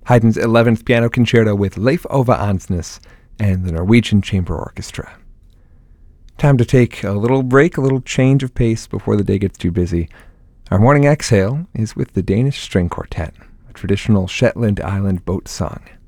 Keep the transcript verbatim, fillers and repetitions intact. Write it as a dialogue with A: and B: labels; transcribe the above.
A: Haydn's eleventh Piano Concerto with Leif Ove Andsnes and the Norwegian Chamber Orchestra. Time to take a little break, a little change of pace before the day gets too busy. Our morning exhale is with the Danish String Quartet, a traditional Shetland Island boat song.